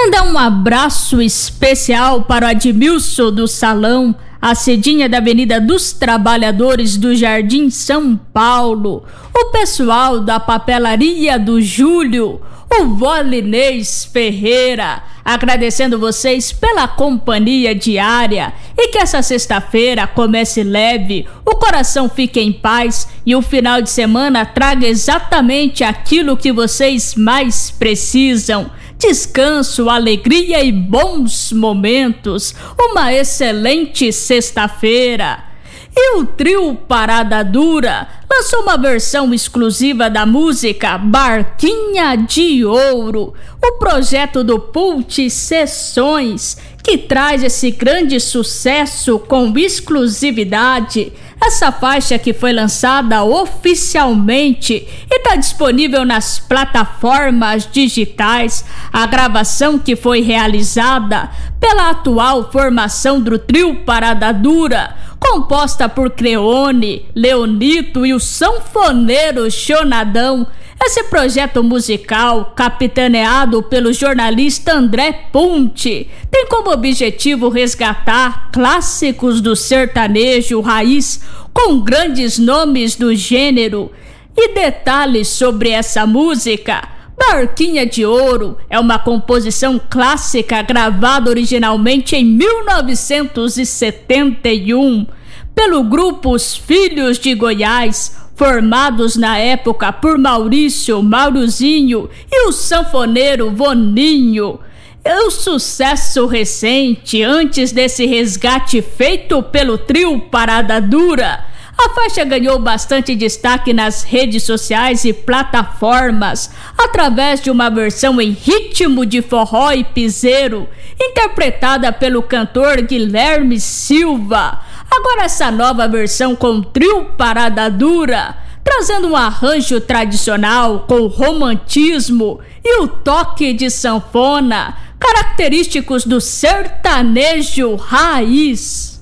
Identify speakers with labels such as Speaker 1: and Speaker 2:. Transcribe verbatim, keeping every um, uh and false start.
Speaker 1: Mandar um abraço especial para o Admilson do Salão, a Cidinha da Avenida dos Trabalhadores do Jardim São Paulo, o pessoal da Papelaria do Júlio, o Volinês Ferreira, agradecendo vocês pela companhia diária e que essa sexta-feira comece leve, o coração fique em paz e o final de semana traga exatamente aquilo que vocês mais precisam. Descanso, alegria e bons momentos. Uma excelente sexta-feira. E o trio Parada Dura lançou uma versão exclusiva da música Barquinha de Ouro, o projeto do Pult Sessões, que traz esse grande sucesso com exclusividade. Essa faixa que foi lançada oficialmente e está disponível nas plataformas digitais. A gravação que foi realizada pela atual formação do trio Parada Dura, composta por Creone, Leonito e o sanfoneiro Chonadão. Esse projeto musical, capitaneado pelo jornalista André Punti, tem como objetivo resgatar clássicos do sertanejo raiz com grandes nomes do gênero. E detalhes sobre essa música: Barquinha de Ouro é uma composição clássica gravada originalmente em mil novecentos e setenta e um pelo grupo Os Filhos de Goiás, formados na época por Maurício, Mauruzinho e o sanfoneiro Voninho. É um sucesso recente. Antes desse resgate feito pelo trio Parada Dura, a faixa ganhou bastante destaque nas redes sociais e plataformas, através de uma versão em ritmo de forró e piseiro, interpretada pelo cantor Guilherme Silva. Agora essa nova versão com trio Parada Dura, trazendo um arranjo tradicional com romantismo e o toque de sanfona, característicos do sertanejo raiz.